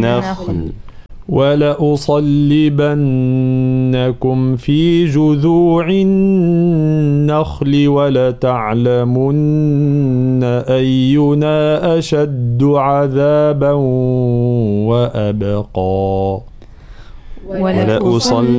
النخل ولأصلبنكم في جذوع النخل ولتعلمن أينا أشد عذابا وأبقى.